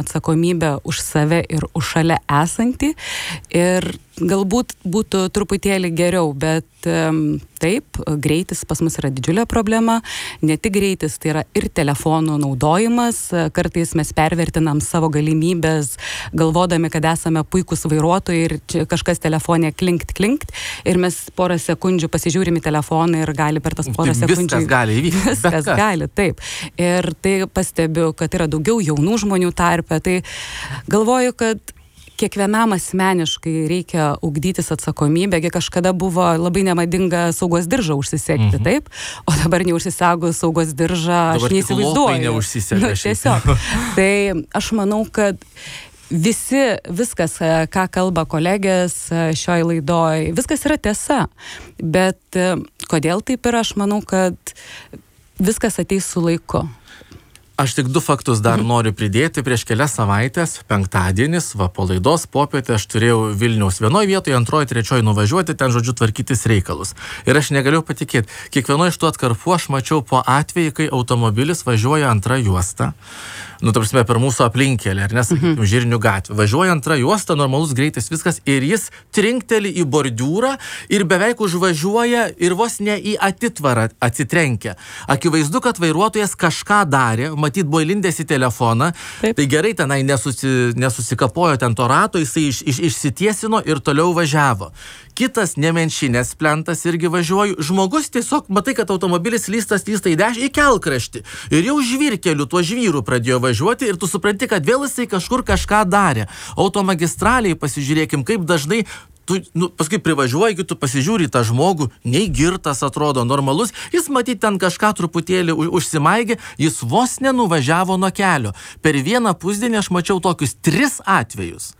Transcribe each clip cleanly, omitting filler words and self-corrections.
atsakomybę už save ir už šalia esantį ir galbūt būtų truputėlį geriau, bet taip, greitis pas mus yra didžiulė problema, ne tik greitis, tai yra ir telefonų naudojimas, kartais mes pervertinam savo galimybės, galvodami, kad esame puikūs vairuotojai ir čia kažkas telefonė klinkt ir mes porą sekundžių pasižiūrim į telefoną ir gali per tas porą sekundžių. Viskas gali įvykti. Viskas gali, taip. Ir tai pastebiu, kad yra daugiau jaunų žmonių tarpe, tai galvoju, kad kiekvienam asmeniškai reikia ugdytis atsakomybę, kažkada buvo labai nemadinga saugos diržą užsisekti, taip? O dabar neužsisegus saugos diržą, aš neįsivaizduoju. Tiesiog. Tai aš manau, kad viskas, ką kalba kolegės šioj laidoj, viskas yra tiesa. Bet kodėl taip yra, aš manau, kad viskas ateis su laiku. Aš tik 2 faktus dar noriu pridėti. Prieš kelias savaitės, penktadienis, po laidos popietę aš turėjau Vilniaus vienoje vietoje, antroje, trečioje nuvažiuoti, ten žodžiu tvarkytis reikalus. Ir aš negaliu patikėti, kiekvienoje iš tų atkarpų aš mačiau po atvejį, kai automobilis važiuoja antrą juostą. Ta prasme, per mūsų aplinkelį, ar nesakykime, Žirnių gatvę. Važiuoja antrą juostą, normalus greitis, viskas, ir jis trinkteli į bordiūrą ir beveik užvažiuoja ir vos ne į atitvarą atsitrenkia. Akivaizdu, kad vairuotojas kažką darė, matyt, buvo įlindęs į telefoną, taip. Tai gerai tenai nesusikapojo ten to rato, jisai išsitiesino ir toliau važiavo. Kitas nemenšinės plentas irgi važiuoju. Žmogus tiesiog, matai, kad automobilis lysta į dešinę, į kelkraštį. Ir jau žvyrkeliu, tuo žvyru pradėjo važiuoti ir tu supranti, kad vėl jisai kažkur kažką darė. Automagistraliai pasižiūrėkim, kaip dažnai paskui privažiuoji, kai tu pasižiūri tą žmogų, nei girtas atrodo normalus, jis matyt ten kažką truputėlį užsimaigė, jis vos nenuvažiavo nuo kelio. Per vieną pusdienį aš mačiau tokius 3 atvejus.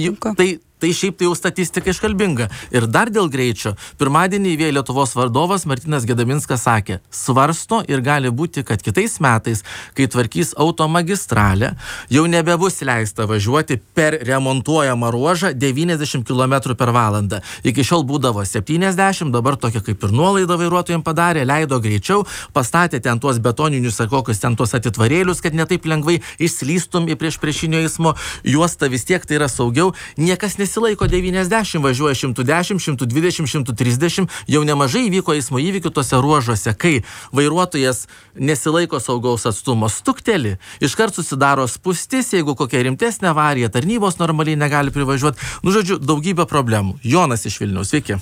Tai šiaip tai jau statistika iškalbinga. Ir dar dėl greičio. Pirmadienį įvėjo Lietuvos vadovas Martynas Gedaminskas sakė, svarsto ir gali būti, kad kitais metais, kai tvarkys automagistralę, jau nebebus leista važiuoti per remontuojamą ruožą 90 km/h. Iki šiol būdavo 70, dabar tokia kaip ir nuolaida vairuotojams padarė, leido greičiau, pastatė ten tuos betoninius ar kokius ten tuos atitvarėlius, kad netaip lengvai išslystum į priešinio eismo juostą, vis tiek tai yra saugiau. Niekas nesilaiko 90, važiuoja 110, 120, 130, jau nemažai įvyko eismo įvykių tose ruožuose, kai vairuotojas nesilaiko saugaus atstumo, stukteli, iškart susidaro spūstis, jeigu kokia rimtesnė avarija, tarnybos normaliai negali privažiuoti. Žodžiu, daugybė problemų. Jonas iš Vilniaus, sveiki.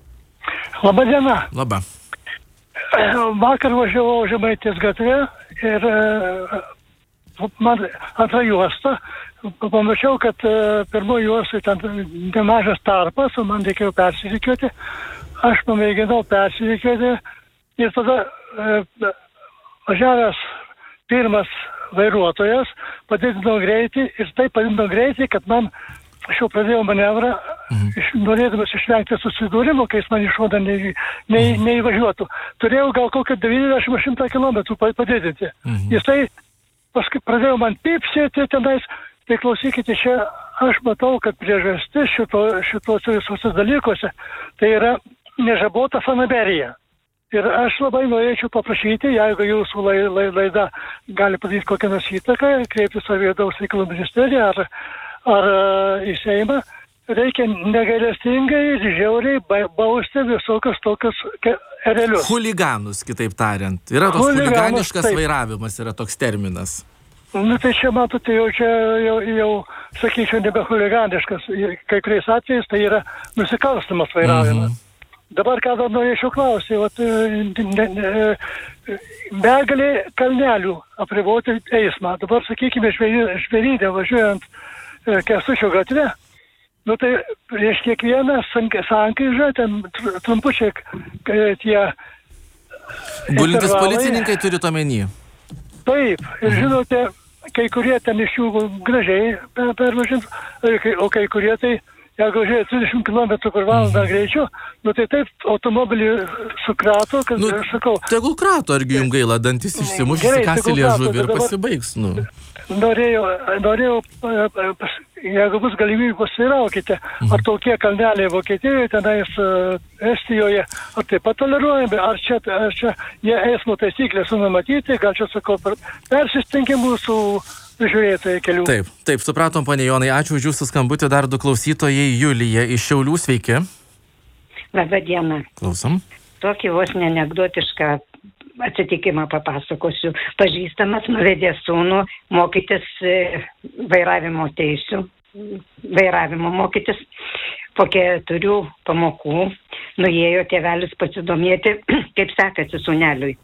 Labą dieną. Labą. Vakar važiavau Žemaitės gatvę ir man antra juosta. Pamačiau, kad pirmoji juostai ten nemažas tarpas, o man reikėjo persirikiuoti. Aš pamėginau persirikiuoti ir tada važiavęs pirmas vairuotojas padidino greitį ir taip padidino greitį, kad aš jau pradėjau manevrą, norėdamas išvengti susidūrimo, kai jis man iš šoną neįvažiuotų. Turėjau gal kokią 90-100 km padidinti. Jisai paskui pradėjo man pypsėti tenais. Tai klausykite, čia aš matau, kad priežastis šitos visuose dalykuose tai yra nežabota fanaberija. Ir aš labai norėčiau paprašyti, jeigu jūsų laida gali padaryti kokią nors įtaką, kreiptis į Vidaus reikalų ministeriją ar į Seimą, reikia negailestingai ir žiauriai bausti visokius tokius erelius. Huliganus, kitaip tariant. Yra toks huliganiškas vairavimas, yra toks terminas. Tai čia, matote, jau sakyčiau, nebe huliganiškas. Kai kuriais atvejais tai yra nusikalstamas vairavimas. Dabar ką dar norėčiau klausyti, begalė kalnelių apriboti eismą. Dabar, sakykime, Žvėryne važiuojant Kęstučio gatve, tai prieš kiekvieną sankryžą, ten trumpučiai tie... Gulintys policininkai turi omeny. Taip, ir žinote, kai kurie ten iš jų gražiai pervažiant, o kai kurie tai, jeigu važiuoja 30 km/h greičiu, tai taip automobilį sukrato, kad aš sakau... Tegul krato, argi jums gaila, dantis išsimuš, įsikasi liežuvį ir pasibaigs, Norėjau, jeigu bus galimybė, pasiraukite, ar tokie kalneliai Vokietijoje, tenais Estijoje, ar taip pat toleruojami, ar čia jie eismo taisyklės numatyti, gal čia sakau, persistengimų su žiūrėtojai kelių. Taip, supratom, ponia Jonai, ačiū už jūsų skambutį, dar 2 klausytojai, Julija iš Šiaulių, sveiki. Labą dieną. Klausom. Tokį vos neanekdotišką atsitikimą papasakosiu. Pažįstamas nuvedė sūnų mokytis vairavimo teisių, vairavimo mokytis. Po 4 pamokų nuėjo tėvelis pasidomėti, kaip sekasi sūneliui.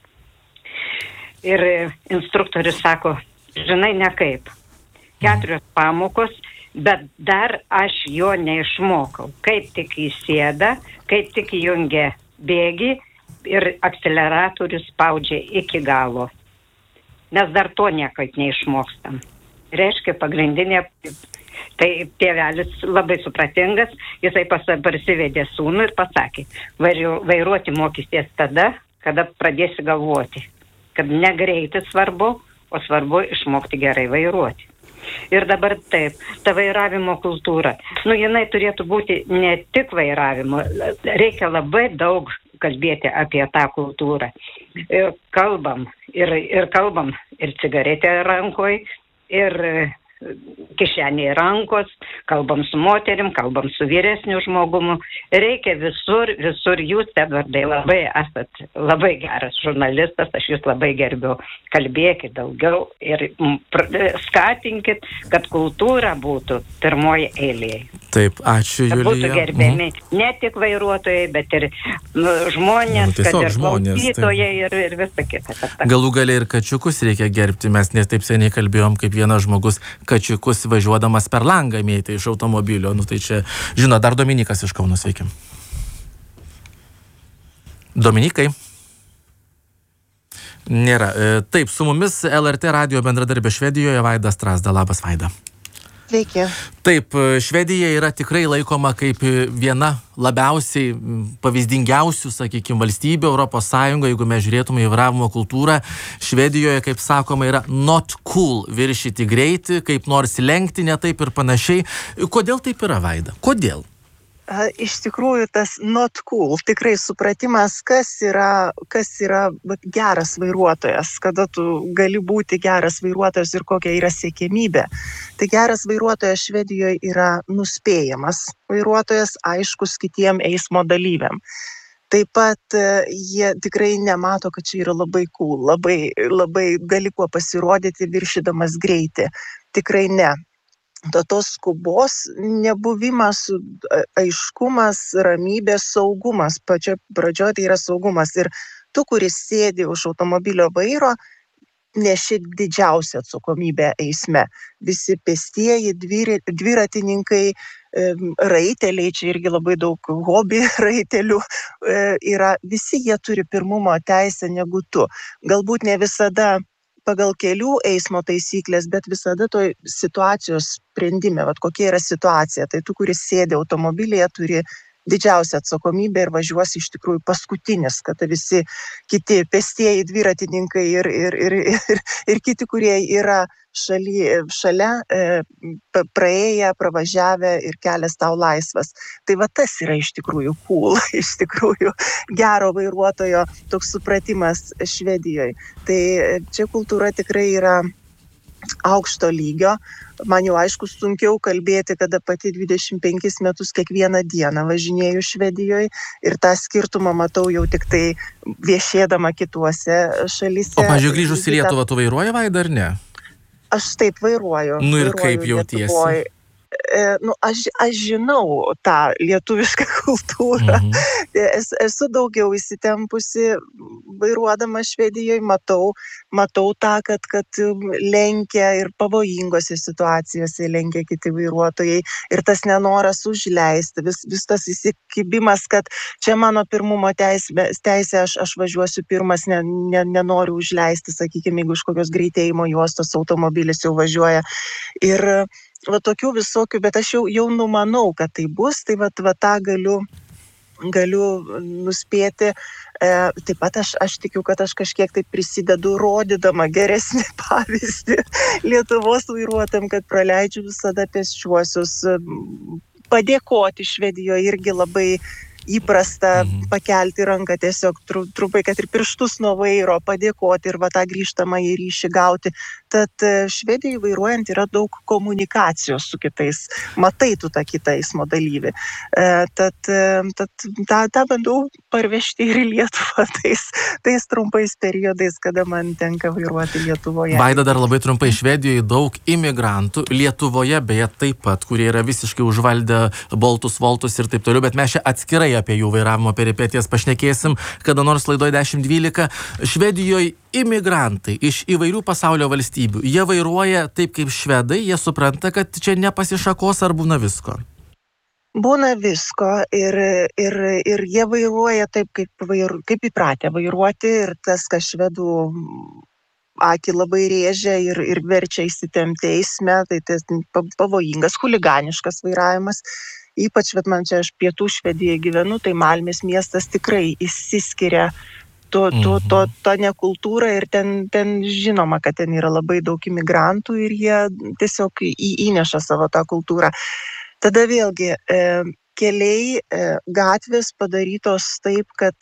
Ir instruktorius sako, žinai, ne kaip. 4 pamokos, bet dar aš jo neišmokau. Kaip tik įsėda, kaip tik įjungia bėgį ir akceleratorius spaudžia iki galo. Mes dar to niekaip neišmokstam. Reiškia, pagrindinė, tai tėvelis labai supratingas, jisai parsivedė sūnų ir pasakė, vairuoti mokysies tada, kada pradėsi galvoti, kad ne greitis svarbu, o svarbu išmokti gerai vairuoti. Ir dabar taip, ta vairavimo kultūra, jinai turėtų būti ne tik vairavimo, reikia labai daug kalbėti apie tą kultūrą. Kalbam ir cigaretė rankoj, ir kišenėje rankos, kalbam su moterim, kalbam su vyresniu žmogumu. Reikia visur, jūs, Edvardai, labai esat labai geras žurnalistas, aš jūs labai gerbiu. Kalbėkit daugiau ir skatinkit, kad kultūra būtų pirmoji eilėje. Taip, ačiū, Julija. Būtų gerbiami ne tik vairuotojai, bet ir žmonės, kad ir klausytojai ir visa kita. Galų gale ir kačiukus reikia gerbti. Mes netaip seniai kalbėjom, kaip vienas žmogus kačiukus važiuodamas per langą mėtė iš automobilio. Tai čia, dar Dominikas iš Kauno, sveiki. Dominikai? Nėra. Taip, su mumis LRT radijo bendradarbė Švedijoje Vaida Strazda. Labas, Vaida. Sveiki. Taip, Švedija yra tikrai laikoma kaip viena labiausiai pavyzdingiausių, sakykime, valstybių Europos Sąjungoje. Jeigu mes žiūrėtume į vairavimo kultūrą, Švedijoje, kaip sakoma, yra not cool viršyti greitį, kaip nors lenkti, ne taip ir panašiai. Kodėl taip yra, Vaida? Kodėl? Iš tikrųjų, tas not cool, tikrai supratimas, kas yra geras vairuotojas, kada tu gali būti geras vairuotojas ir kokia yra siekiamybė. Tai geras vairuotojas Švedijoje yra nuspėjamas vairuotojas, aiškus kitiem eismo dalyviam. Taip pat jie tikrai nemato, kad čia yra labai cool, labai gali kuo pasirodyti viršydamas greitį. Tikrai ne. Tos skubos nebuvimas, aiškumas, ramybė, saugumas. Pradžioje tai yra saugumas. Ir tu, kuris sėdi už automobilio vairo, neši didžiausią atsakomybę eisme. Visi pėstieji, dviratininkai, raiteliai, čia irgi labai daug hobi raitelių yra. Visi jie turi pirmumo teisę negu tu. Galbūt ne visada pagal kelių eismo taisyklės, bet visada toj situacijos sprendime, kokia yra situacija. Tai tu, kuris sėdi automobilyje, turi didžiausią atsakomybę ir važiuosi iš tikrųjų paskutinis, kad visi kiti pėstieji, dviratininkai ir kiti, kurie yra šalia praėję, pravažiavę ir kelias tau laisvas. Tai tas yra iš tikrųjų cool, iš tikrųjų gero vairuotojo toks supratimas Švedijoje. Tai čia kultūra tikrai yra aukšto lygio. Man jau aišku sunkiau kalbėti, kada pati 25 metus kiekvieną dieną važinėju Švedijoje ir tą skirtumą matau jau tik tai viešėdama kituose šalyse. O, pavyzdžiui, grįžus į Lietuvą, tu vairuoji, Vaida, ar ne? Aš taip vairuoju. Ir kaip jautiesi? Aš žinau tą lietuvišką kultūrą. Esu daugiau įsitempusi vairuodama Švedijoje, matau tą, kad lenkia ir pavojingose situacijose lenkia kiti vairuotojai ir tas nenoras užleisti, vis tas įsikibimas, kad čia mano pirmumo teisė, aš važiuosiu pirmas, nenoriu užleisti, sakykime, jeigu iš kokios greitėjimo juostos automobilis jau važiuoja. Ir tokių visokių, bet aš jau numanau, kad tai bus, tai tą galiu nuspėti. Taip pat aš tikiu, kad aš kažkiek tai prisidedu rodydama geresnį pavyzdį Lietuvos vairuotojam, kad praleidžiu visada pėsčiuosius. Padėkoti Švedijoje irgi labai įprasta pakelti ranką tiesiog trumpai, kad ir pirštus nuo vairo padėkoti ir va tą grįžtamą į ryšį gauti. Tad Švedijai vairuojant yra daug komunikacijos su kitais. Matai tu tą kitą eismo dalyvį. Tad tą bandau parvežti ir į Lietuvą tais trumpais periodais, kada man tenka vairuoti Lietuvoje. Vaida, dar labai trumpai, Švedijoje daug imigrantų, Lietuvoje beje taip pat, kurie yra visiškai užvaldę boltus, voltus ir taip toliau, bet mes čia atskirai apie jų vairavimo peripetijas pašnekėsim, kada nors laidoje 10-12. Švedijoje imigrantai iš įvairių pasaulio valstybių, jie vairuoja taip kaip švedai, jie supranta, kad čia nepasišakos ar būna visko? Būna visko ir jie vairuoja taip, kaip įpratę vairuoti ir tas, kas švedų akį labai rėžia ir verčia įsitempti eisme, tai tas pavojingas, chuliganiškas vairavimas. Ypač, bet man čia aš pietų Švedijoje gyvenu, tai Malmės miestas tikrai išsiskiria to nekultūrą ir ten žinoma, kad ten yra labai daug imigrantų ir jie tiesiog įneša savo tą kultūrą. Tada vėlgi keliai, gatvės padarytos taip, kad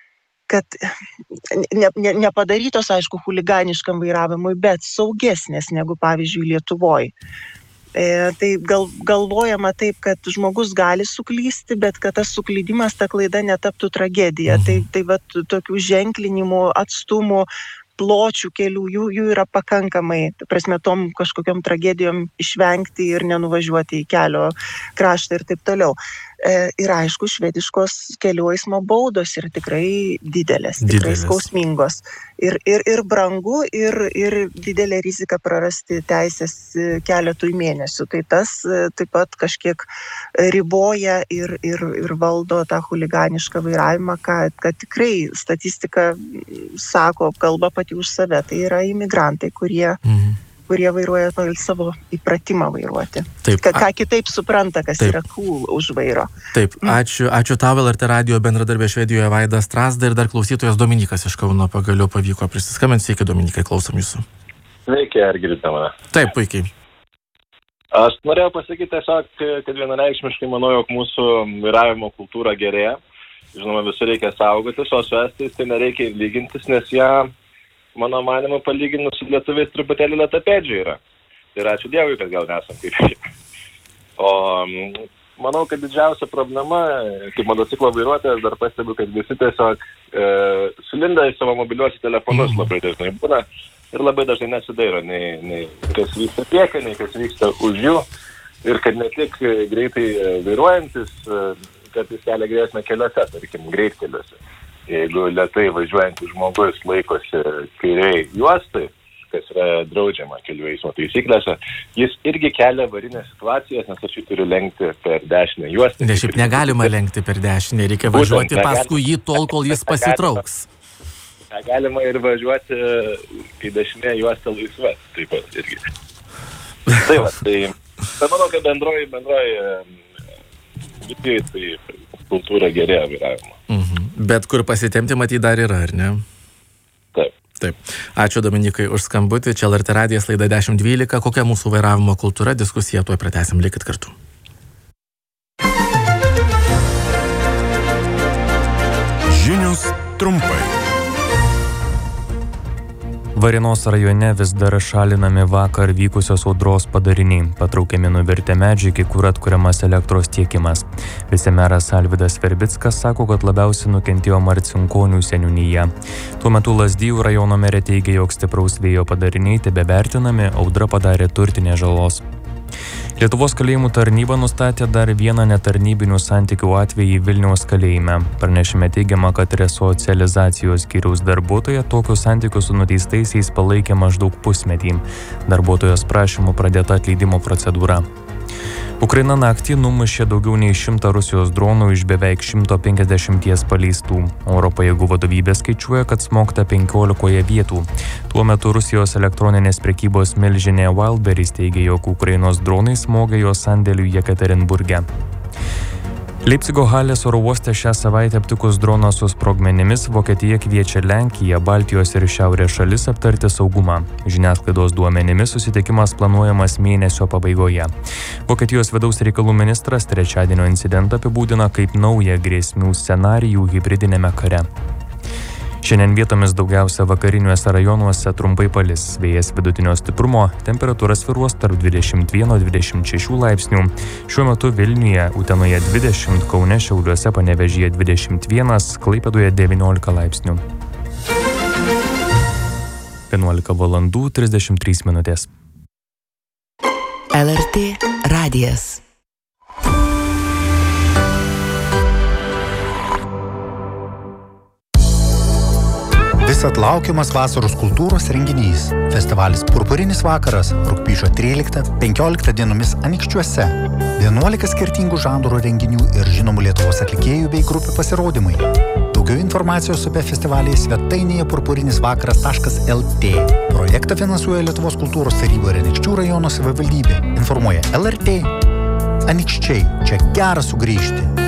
nepadarytos, aišku, chuliganiškam vairavimui, bet saugesnės negu, pavyzdžiui, Lietuvoje. Tai galvojama taip, kad žmogus gali suklysti, bet kad tas suklydimas, ta klaida netaptų tragedija. Tai va, tokių ženklinimų, atstumų, pločių kelių, jų yra pakankamai, prasme, tom kažkokiom tragedijom išvengti ir nenuvažiuoti į kelio kraštą ir taip toliau. Ir aišku, švediškos kelių eismo baudos yra tikrai didelės, tikrai skausmingos. Ir brangu, ir didelė rizika prarasti teisės keletui mėnesių. Tai tas taip pat kažkiek riboja ir valdo tą chuliganišką vairavimą, kad tikrai statistika sako, kalba pati už save. Tai yra imigrantai, kurie vairuoja savo įpratimą vairuoti. Taip, ką kitaip supranta, kas yra cool už vairo. Taip, ačiū tau, LRT radijo bendradarbė Švedijoje Vaida Strazda ir dar klausytojas Dominikas iš Kauno pagaliau pavyko prisiskambinti. Sveiki, Dominikai, klausom jūsų. Sveiki, ar girdite mane? Taip, puikiai. Aš norėjau pasakyti tiesiog, kad vienareikšmiškai manau, jog mūsų vairavimo kultūra gerėja. Žinoma, visur reikia saugotis, o su estais tai nereikia lygintis, nes jie, mano manimu, palyginus su lietuviais truputėlį lėtapėdžiai yra. Ir ačiū Dievui, kad gal nesam kaip jie. O manau, kad didžiausia problema, kaip motociklo vairuotojas, dar pastebiu, kad visi tiesiog sulinda į savo mobiliuosius telefonus labai dažnai būna ir labai dažnai nesidairo, nei kas vyksta priekį, nei kas vyksta už jų. Ir kad ne tik greitai vairuojantis, kad jis kelia grėsmę keliuose, tarkim, greitkeliuose. Jeigu lėtai važiuojantis žmogus laikosi kairiai juostai, kas yra draudžiama kelių eismo taisyklėse, jis irgi kelia avarinės situacijas, nes aš jį turiu lenkti per dešinę juostą. Nes šiaip negalima lenkti per dešinę, reikia važiuoti paskui jį tol, kol jis pasitrauks. Galima ir važiuoti, kai dešinė juosta laisva, taip pat irgi. Tai manau, kad bendroji tai kultūra gerėja vairavimo. Bet kur pasitemti matyti dar yra, ar ne? Taip. Ačiū Dominikai už skambutį. Čia LRT radijas laida 10-12. Kokia mūsų vairavimo kultūra? Diskusiją tuoj pratęsim. Likit kartu. Žinios trumpai. Varėnos rajone vis dar šalinami vakar vykusios audros padariniai. Patraukiami nuvirtę medžiai, kai kur atkuriamas elektros tiekimas. Vicemeras Alvydas Verbickas sako, kad labiausiai nukentėjo Marcinkonių seniūnija. Tuo metu Lazdijų rajono merė teigia, jog stipraus vėjo padariniai tebevertinami, audra padarė turtinės žalos. Lietuvos kalėjimų tarnyba nustatė dar vieną netarnybinių santykių atvejį Vilniaus kalėjime. Pranešime teigiama, kad resocializacijos skyriaus darbuotoja tokius santykius su nuteistaisiais palaikė maždaug pusmetį. Darbuotojos prašymu pradėta atleidimo procedūra. Ukraina naktį numušė daugiau nei 100 Rusijos dronų iš beveik 150 paleistų. Oro pajėgų vadovybė skaičiuoja, kad smogta 15 vietų. Tuo metu Rusijos elektroninės prekybos milžinė Wildberries teigia, jog Ukrainos dronai smogė jos sandėliui Jekaterinburge. Leipzigo Halės oro uoste šią savaitę aptikus droną su sprogmenimis, Vokietija kviečia Lenkiją, Baltijos ir Šiaurės šalis aptarti saugumą. Žiniasklaidos duomenimis susitikimas planuojamas mėnesio pabaigoje. Vokietijos vidaus reikalų ministras trečiadienio incidentą apibūdina kaip naują grėsmių scenarijų hibridinėme kare. Šiandien vietomis daugiausia vakariniuose rajonuose trumpai palis, vėjas vidutinio stiprumo, temperatūra svyruos tarp 21-26 laipsnių. Šiuo metu Vilniuje, Utenoje 20, Kaune, Šiauliuose, Panevėžyje 21, Klaipėdoje 19 laipsnių. 11 valandų 33 minutės. LRT radijas. Visad laukiamas vasaros kultūros renginys. Festivalis Purpurinis vakaras rugpjūčio 13-15 dienomis Anykščiuose. 11 skirtingų žanrų renginių ir žinomų Lietuvos atlikėjų bei grupių pasirodymai. Daugiau informacijos apie festivalį svetainėje purpurinisvakaras.lt. Projektą finansuoja Lietuvos kultūros taryba ir Anykščių rajono savivaldybė. Informuoja LRT. Anykščiai, čia gera sugrįžti.